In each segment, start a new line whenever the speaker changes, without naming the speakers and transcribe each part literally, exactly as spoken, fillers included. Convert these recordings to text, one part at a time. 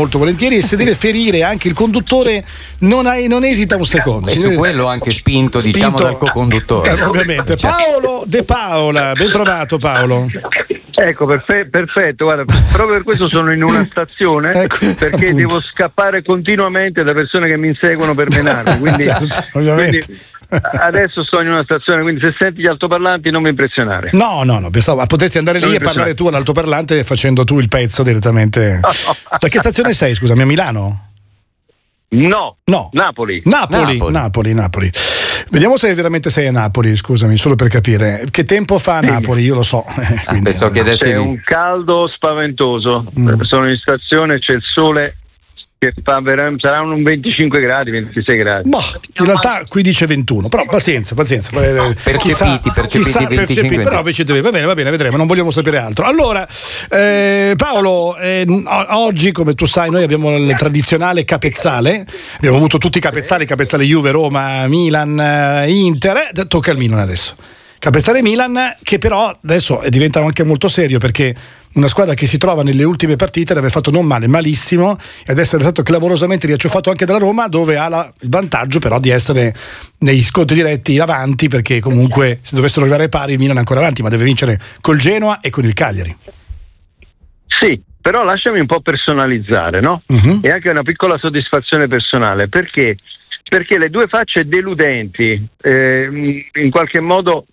molto volentieri, e se deve ferire anche il conduttore non, hai, non esita un secondo.
E
si
su
deve...
quello anche spinto, spinto diciamo dal co-conduttore.
Eh, ovviamente. Paolo De Paola, ben trovato Paolo.
Ecco, perfe- perfetto, guarda, proprio per questo sono in una stazione, ecco, perché appunto. Devo scappare continuamente da persone che mi inseguono per menarmi, quindi,
certo, ovviamente.
quindi adesso sto in una stazione, quindi se senti gli altoparlanti non mi impressionare.
No, no, no, pensavo, potresti andare lì e parlare tu all'altoparlante facendo tu il pezzo direttamente. Da che stazione sei, scusami, a Milano?
No,
no,
Napoli.
Napoli, Napoli, Napoli, Napoli. Vediamo se veramente sei a Napoli, scusami, solo per capire. Che tempo fa a Napoli? Io lo so.
Quindi, ah, che c'è un caldo spaventoso. Mm. Sono in stazione, c'è il sole che fa veramente, saranno un venticinque gradi, ventisei gradi.
Ma in realtà qui dice ventuno, però pazienza, pazienza.
Percepiti, chissà, percepiti chissà, venticinque. Percepiti,
però invece va bene, va bene, vedremo, non vogliamo sapere altro. Allora, eh, Paolo, eh, oggi, come tu sai, noi abbiamo il tradizionale capezzale, abbiamo avuto tutti i capezzali, capezzale Juve, Roma, Milan, Inter, eh, tocca al Milan adesso. Capezzale Milan, che però adesso diventa anche molto serio, perché una squadra che si trova nelle ultime partite ad aver fatto non male, malissimo, e ad essere stato clamorosamente riacciuffato anche dalla Roma, dove ha la, il vantaggio però di essere negli scontri diretti avanti, perché comunque se dovessero arrivare pari il Milan è ancora avanti, ma deve vincere col Genoa e con il Cagliari.
Sì, però lasciami un po' personalizzare, no? Uh-huh. E anche una piccola soddisfazione personale, perché perché le due facce deludenti, eh, in qualche modo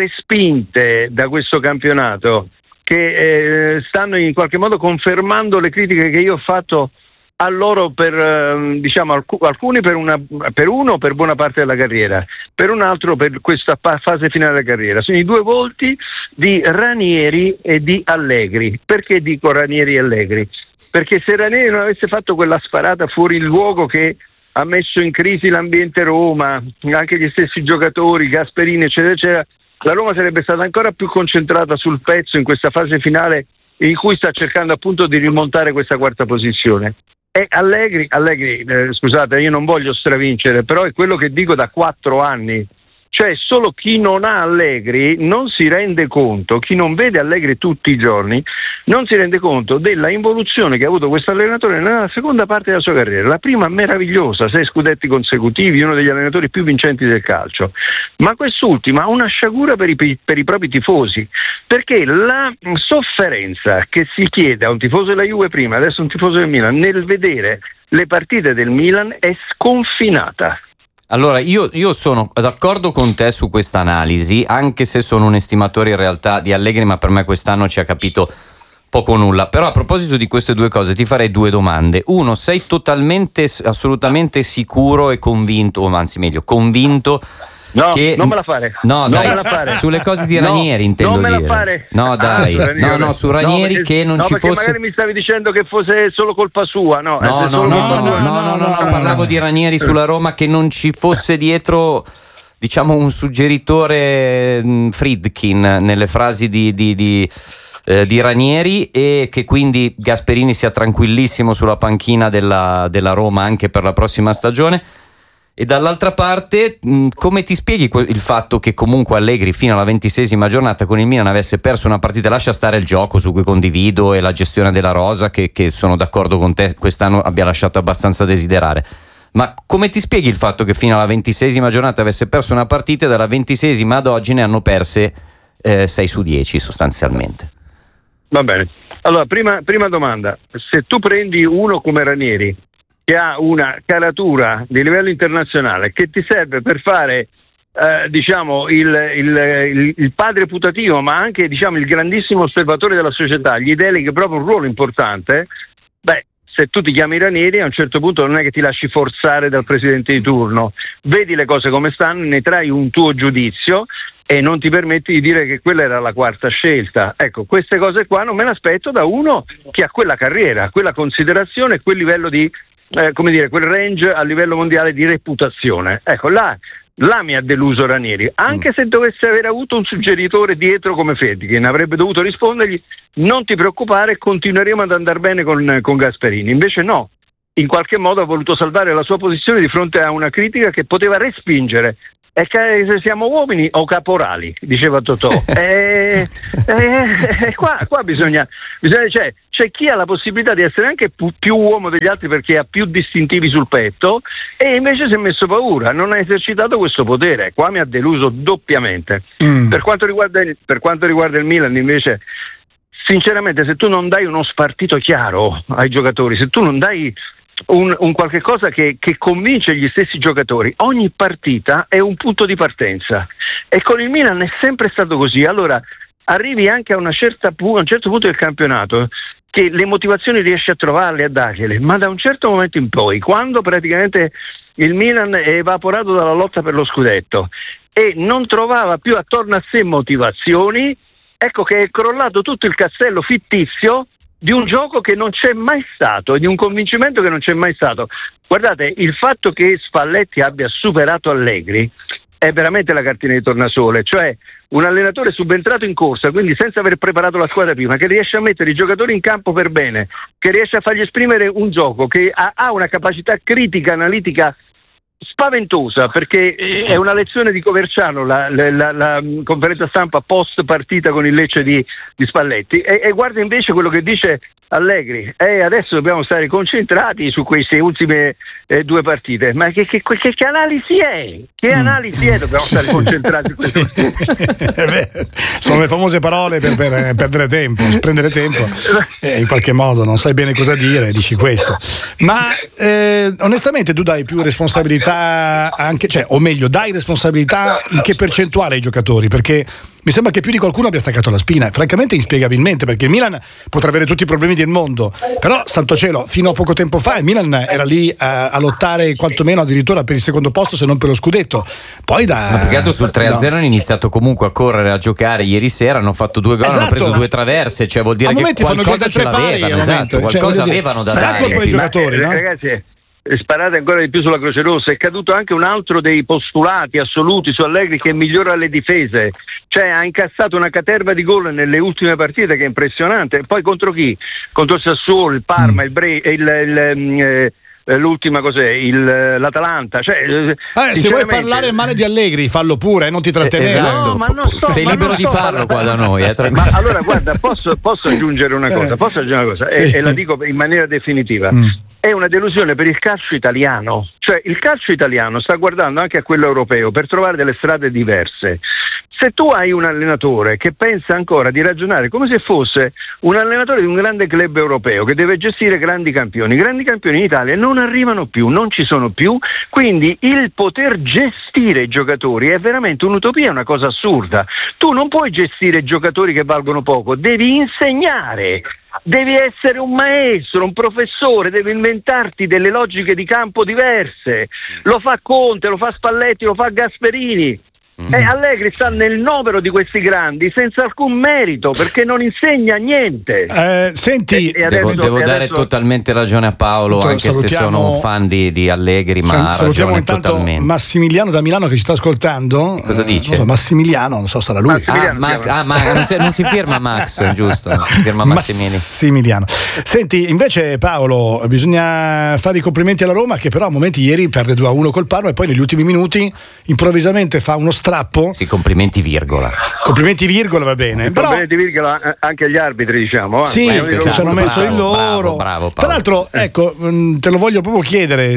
respinte da questo campionato, che eh, stanno in qualche modo confermando le critiche che io ho fatto a loro per eh, diciamo alc- alcuni per una per uno per buona parte della carriera, per un altro per questa pa- fase finale della carriera. Sono i due volti di Ranieri e di Allegri. Perché dico Ranieri e Allegri? Perché se Ranieri non avesse fatto quella sparata fuori luogo che ha messo in crisi l'ambiente Roma, anche gli stessi giocatori, Gasperini eccetera eccetera, la Roma sarebbe stata ancora più concentrata sul pezzo in questa fase finale in cui sta cercando appunto di rimontare questa quarta posizione. E Allegri, Allegri eh, scusate, io non voglio stravincere, però è quello che dico da quattro anni. Cioè solo chi non ha Allegri non si rende conto, chi non vede Allegri tutti i giorni, non si rende conto della involuzione che ha avuto questo allenatore nella seconda parte della sua carriera. La prima meravigliosa, sei scudetti consecutivi, uno degli allenatori più vincenti del calcio, ma quest'ultima ha una sciagura per i, per i propri tifosi, perché la sofferenza che si chiede a un tifoso della Juve prima, adesso un tifoso del Milan, nel vedere le partite del Milan è sconfinata.
Allora, io, io sono d'accordo con te su questa analisi, anche se sono un estimatore in realtà di Allegri, ma per me quest'anno ci ha capito poco o nulla. Però a proposito di queste due cose ti farei due domande. Uno, sei totalmente, assolutamente sicuro e convinto, o anzi meglio, convinto
No,
che...
non me la fare.
No,
non
dai,
me la fare.
Sulle cose di Ranieri
no,
intendo
non me
dire.
La fare.
No, dai.
Ah,
no, no, su Ranieri
no, perché,
che non
no,
ci
perché
fosse...
magari mi stavi dicendo che fosse solo colpa sua, no?
No, no, no, no, no, no, no, no, parlavo di Ranieri sulla Roma, che non ci fosse dietro, diciamo, un suggeritore mh, Friedkin nelle frasi di... di, di Eh, di Ranieri, e che quindi Gasperini sia tranquillissimo sulla panchina della, della Roma anche per la prossima stagione. E dall'altra parte, mh, come ti spieghi que- il fatto che comunque Allegri fino alla ventiseiesima giornata con il Milan avesse perso una partita? Lascia stare il gioco, su cui condivido, e la gestione della rosa, che, che sono d'accordo con te, quest'anno abbia lasciato abbastanza a desiderare. Ma come ti spieghi il fatto che fino alla ventiseiesima giornata avesse perso una partita e dalla ventiseiesima ad oggi ne hanno perse eh, sei su dieci sostanzialmente?
Va bene. Allora, prima, prima domanda. Se tu prendi uno come Ranieri, che ha una caratura di livello internazionale, che ti serve per fare, eh, diciamo, il, il, il, il padre putativo, ma anche, diciamo, il grandissimo osservatore della società, gli deleghi proprio un ruolo importante, beh, se tu ti chiami Ranieri, a un certo punto non è che ti lasci forzare dal presidente di turno, vedi le cose come stanno, ne trai un tuo giudizio e non ti permetti di dire che quella era la quarta scelta. Ecco, queste cose qua non me le aspetto da uno che ha quella carriera, quella considerazione, quel livello di, eh, come dire, quel range a livello mondiale di reputazione. Ecco, là, là mi ha deluso Ranieri, anche mm. se dovesse aver avuto un suggeritore dietro come Friedkin, avrebbe dovuto rispondergli: non ti preoccupare, continueremo ad andare bene con, con Gasperini. Invece no, in qualche modo ha voluto salvare la sua posizione di fronte a una critica che poteva respingere. E che se siamo uomini o caporali, diceva Totò. e, e, e qua, qua bisogna, bisogna cioè, c'è chi ha la possibilità di essere anche più, più uomo degli altri perché ha più distintivi sul petto e invece si è messo paura, non ha esercitato questo potere. Qua mi ha deluso doppiamente. Mm. Per quanto riguarda il, per quanto riguarda il Milan invece, sinceramente, se tu non dai uno spartito chiaro ai giocatori, se tu non dai un, un qualche cosa che, che convince gli stessi giocatori, ogni partita è un punto di partenza e con il Milan è sempre stato così. Allora arrivi anche a, una certa, a un certo punto del campionato che le motivazioni riesci a trovarle, a dargliele, ma da un certo momento in poi, quando praticamente il Milan è evaporato dalla lotta per lo scudetto e non trovava più attorno a sé motivazioni, ecco che è crollato tutto il castello fittizio di un gioco che non c'è mai stato, di un convincimento che non c'è mai stato. Guardate, il fatto che Spalletti abbia superato Allegri è veramente la cartina di tornasole, cioè un allenatore subentrato in corsa, quindi senza aver preparato la squadra prima, che riesce a mettere i giocatori in campo per bene, che riesce a fargli esprimere un gioco, che ha, ha una capacità critica, analitica spaventosa, perché è una lezione di Coverciano la, la, la, la conferenza stampa post partita con il Lecce di, di Spalletti e, e guarda invece quello che dice Allegri, e eh, adesso dobbiamo stare concentrati su queste ultime eh, due partite. Ma che, che, che, che analisi è? Che analisi è? Dobbiamo stare sì. concentrati su
sì. Sono le famose parole per, per perdere tempo, prendere tempo e in qualche modo non sai bene cosa dire, dici questo. Ma eh, onestamente tu dai più responsabilità anche, cioè, o meglio, dai responsabilità in che percentuale ai giocatori? Perché mi sembra che più di qualcuno abbia staccato la spina, francamente inspiegabilmente, perché il Milan potrà avere tutti i problemi del mondo, però santo cielo, fino a poco tempo fa il Milan era lì a, a lottare quantomeno addirittura per il secondo posto, se non per lo scudetto. Poi da
ma più che altro sul tre a zero no. hanno iniziato comunque a correre, a giocare ieri sera, hanno fatto due gol, esatto. hanno preso due traverse, cioè vuol dire che qualcosa ce l'avevano, esatto, qualcosa cioè, avevano da dare.
Colpa dei giocatori,
ma,
no?
Ragazzi, sparate ancora di più sulla Croce Rossa, è caduto anche un altro dei postulati assoluti su Allegri, che migliora le difese, cioè ha incassato una caterva di gol nelle ultime partite che è impressionante. Poi contro chi? Contro il Sassuolo, il Parma, mm. il Bre- il, il, il eh, l'ultima cos'è? Il, l'Atalanta, cioè,
eh, se vuoi parlare male di Allegri fallo pure, eh, non ti trattenere.
Esatto.
No, ma non sto,
sei
ma
libero
non
di farlo qua da noi, eh,
ma allora guarda, posso, posso aggiungere una cosa, posso aggiungere una cosa sì. e, e la dico in maniera definitiva. Mm. È una delusione per il calcio italiano, cioè il calcio italiano sta guardando anche a quello europeo per trovare delle strade diverse. Se tu hai un allenatore che pensa ancora di ragionare come se fosse un allenatore di un grande club europeo che deve gestire grandi campioni, i grandi campioni in Italia non arrivano più, non ci sono più, quindi il poter gestire i giocatori è veramente un'utopia, è una cosa assurda. Tu non puoi gestire giocatori che valgono poco, devi insegnare. Devi essere un maestro, un professore, devi inventarti delle logiche di campo diverse. Lo fa Conte, lo fa Spalletti, lo fa Gasperini. Mm. E Allegri sta nel novero di questi grandi senza alcun merito, perché non insegna niente.
Eh, senti,
e, e adesso, devo, devo dare adesso... totalmente ragione a Paolo, Tutto, anche salutiamo... se sono un fan di, di Allegri, ma
Sal-
ha ragione
intanto
totalmente.
Massimiliano da Milano che ci sta ascoltando.
Cosa dice?
Non so, Massimiliano, non so, sarà lui.
Ah, Max, ah, ma non si, non si firma Max, giusto? Non si firma Massimiliano.
Massimiliano. Senti, invece Paolo, bisogna fare i complimenti alla Roma, che però a momenti ieri perde due a uno col Parma e poi negli ultimi minuti improvvisamente fa uno strappo.
Sì, complimenti virgola.
Complimenti virgola va bene. Però...
Complimenti virgola anche agli arbitri, diciamo.
Sì, che esatto, ci hanno messo il loro.
Bravo, bravo,
Tra l'altro, ecco, te lo voglio proprio chiedere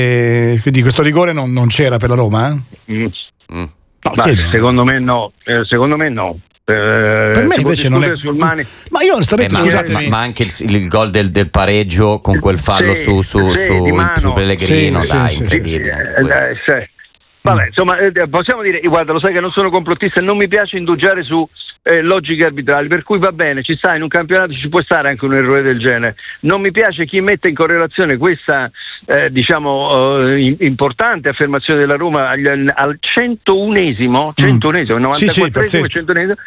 se quindi questo rigore non, non c'era per la Roma? Eh?
Mm. Mm. No, secondo me no, eh, secondo me no. Eh,
per me invece non è mani... ma io onestamente
eh, ma,
scusatemi
ma, ma anche il, il gol del, del pareggio con quel fallo sì, su, su,
sì,
su, su Pellegrino
sì,
dai,
sì,
incredibile
sì, sì, sì. Vabbè, insomma, eh, possiamo dire, guarda, lo sai che non sono complottista e non mi piace indugiare su eh, logiche arbitrali, per cui va bene, ci sta, in un campionato ci può stare anche un errore del genere. Non mi piace chi mette in correlazione questa, eh, diciamo, eh, importante affermazione della Roma agli, al centounesimo, centounesimo, novantaquattresimo, sì, sì, centounesimo,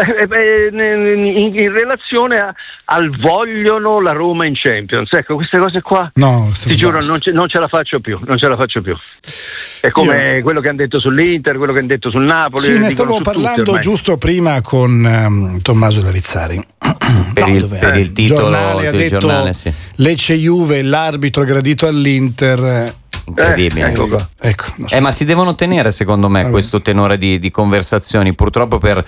In, in relazione a, al vogliono la Roma in Champions. Ecco, queste cose qua
no,
ti giuro non ce, non ce la faccio più non ce la faccio più è come Io... quello che hanno detto sull'Inter, quello che hanno detto sul Napoli.
Sì, ne stavo parlando giusto prima con um, Tommaso Larizzari
per,
no,
il, per il titolo
giornale,
del giornale, sì.
Lecce Juve, l'arbitro gradito all'Inter.
Incredibile.
Eh, ecco, ecco,
so. eh, ma si devono tenere secondo me allora. questo tenore di, di conversazioni, purtroppo per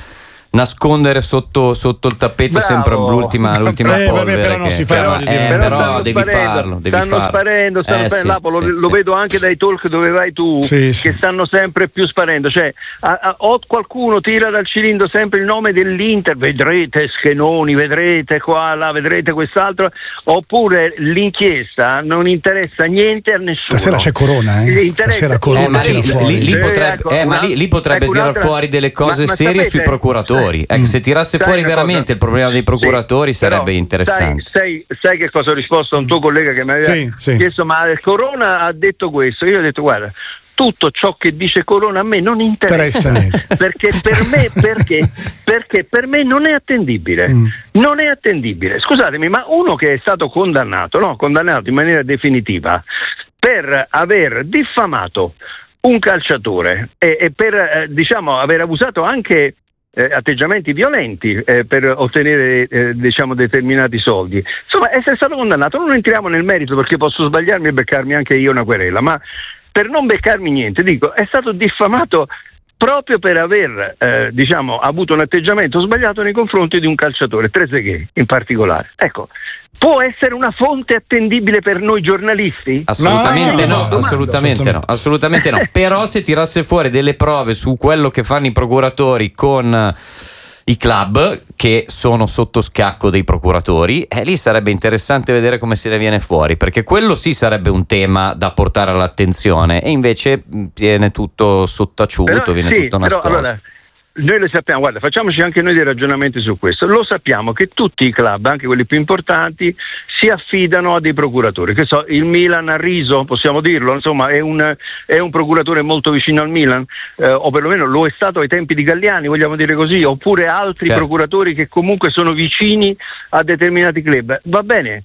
nascondere sotto, sotto il tappeto
Bravo.
sempre l'ultima, l'ultima
Eh,
polvere.
vabbè, però non
che,
si fa,
però,
voglio
eh,
dire,
però
stanno
devi
sparendo,
farlo, devi
stanno
farlo.
sparendo, stanno
Eh,
sparendo.
sì,
Lapo, lo,
sì,
lo
sì.
vedo anche dai talk dove vai tu,
Sì, sì.
che stanno sempre più sparendo. Cioè, a, a, o qualcuno tira dal cilindro sempre il nome dell'Inter, vedrete Schenoni, vedrete qua, là, vedrete quest'altro, oppure l'inchiesta non interessa niente a nessuno.
Stasera c'è Corona, eh? Stasera Corona
Eh, ma
tira
lì,
fuori.
lì- lì
Eh,
potrebbe,
ecco,
eh, ma
una-
lì, lì potrebbe
ecco,
tirare
un'altra-
fuori delle cose
ma- ma
serie
sapete-
sui procuratori. Ecco,
Mm.
se tirasse
Sai
fuori
una
veramente
cosa?
il problema dei procuratori
Sì,
sarebbe
però
interessante.
Sai, sai, sai che cosa ho risposto a un tuo collega che mi aveva
Sì, sì.
chiesto, ma Corona ha detto questo? Io ho detto, guarda, tutto ciò che dice Corona a me non interessa,
Interessa niente.
perché per me perché? Perché per me non è attendibile.
Mm.
Non è attendibile. Scusatemi, ma uno che è stato condannato, no, condannato in maniera definitiva per aver diffamato un calciatore e, e per eh, diciamo aver abusato anche eh, atteggiamenti violenti eh, per ottenere eh, diciamo determinati soldi, insomma essere stato condannato, non entriamo nel merito perché posso sbagliarmi e beccarmi anche io una querela, ma per non beccarmi niente dico è stato diffamato proprio per aver eh, diciamo avuto un atteggiamento sbagliato nei confronti di un calciatore, Trezeguet in particolare. Ecco, può essere una fonte attendibile per noi giornalisti?
Assolutamente
No,
no,
no, no,
assolutamente no, assolutamente no. Però se tirasse fuori delle prove su quello che fanno i procuratori con eh, i club che sono sotto scacco dei procuratori, eh, lì sarebbe interessante vedere come se ne viene fuori, perché quello sì sarebbe un tema da portare all'attenzione e invece mh, viene tutto sottaciuto,
Però,
viene
sì,
tutto
però,
nascosto.
allora, noi lo sappiamo, guarda, facciamoci anche noi dei ragionamenti su questo. Lo sappiamo che tutti i club, anche quelli più importanti, si affidano a dei procuratori. Che so, il Milan ha Riso, possiamo dirlo, insomma, è un, è un procuratore molto vicino al Milan, eh, o perlomeno lo è stato ai tempi di Galliani, vogliamo dire così, oppure altri
Certo.
procuratori che comunque sono vicini a determinati club. Va bene,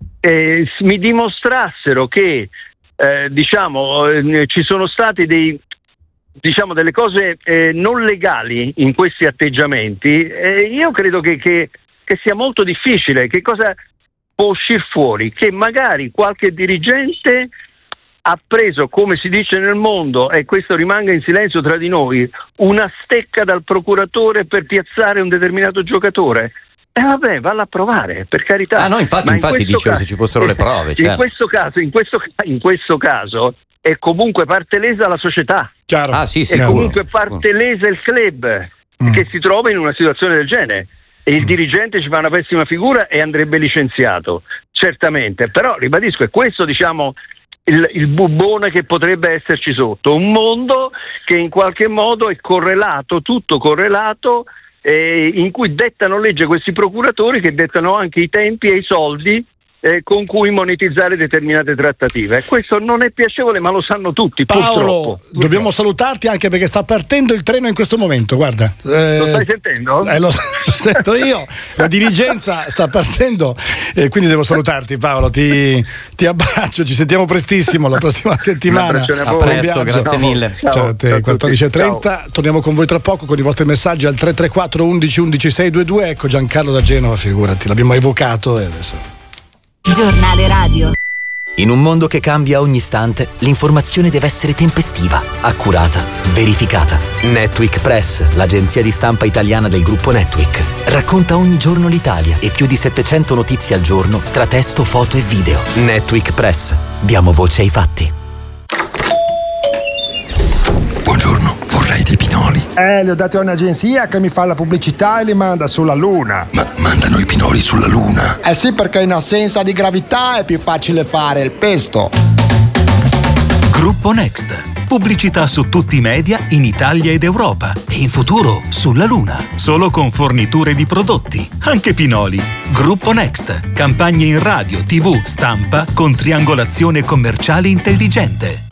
eh, mi dimostrassero che eh, diciamo eh, ci sono stati dei diciamo delle cose eh, non legali in questi atteggiamenti, eh, io credo che, che, che sia molto difficile. Che cosa può uscire fuori? Che magari qualche dirigente ha preso, come si dice nel mondo, e questo rimanga in silenzio tra di noi, una stecca dal procuratore per piazzare un determinato giocatore. E eh vabbè, valla a provare, per carità.
Ah no, infatti,
Ma in
infatti
questo
dicevo
caso-
se ci fossero le prove,
In
certo.
questo caso, in questo, in questo caso è comunque parte lesa la società.
Chiaro.
Ah sì,
E
sicuro.
comunque parte lesa il club
Mm.
che si trova in una situazione del genere e il dirigente ci fa una pessima figura e andrebbe licenziato, certamente. Però ribadisco, è questo diciamo il, il bubbone che potrebbe esserci sotto, un mondo che in qualche modo è correlato, tutto correlato, eh, in cui dettano legge questi procuratori che dettano anche i tempi e i soldi eh, con cui monetizzare determinate trattative. Questo non è piacevole, ma lo sanno tutti.
Paolo,
purtroppo.
dobbiamo salutarti anche perché sta partendo il treno in questo momento, guarda. Eh,
Lo stai sentendo?
Eh, lo, lo sento io, la dirigenza sta partendo e quindi devo salutarti Paolo, ti, ti abbraccio, ci sentiamo prestissimo la prossima settimana.
Un abbraccione a
A
voi.
Buon
presto,
viaggio.
grazie mille.
Ciao.
Ciao a te,
Ciao a tutti.
quattordici e trenta, torniamo con voi tra poco con i vostri messaggi al tre tre quattro undici undici sei due due. Ecco Giancarlo da Genova, figurati, l'abbiamo evocato e adesso.
Giornale radio.
In un mondo che cambia ogni istante, l'informazione deve essere tempestiva, accurata, verificata. Netweek Press, l'agenzia di stampa italiana del gruppo Netweek, racconta ogni giorno l'Italia e più di settecento notizie al giorno tra testo, foto e video. Netweek Press. Diamo voce ai fatti.
Buongiorno, vorrei dei pinoli.
Eh, li ho dati a un'agenzia che mi fa la pubblicità e li manda sulla Luna.
Ma mandano i pinoli sulla Luna?
Eh sì, perché in assenza di gravità è più facile fare il pesto.
Gruppo Next. Pubblicità su tutti i media in Italia ed Europa e in futuro sulla Luna. Solo con forniture di prodotti, anche pinoli. Gruppo Next. Campagne in radio, tivù, stampa con triangolazione commerciale intelligente.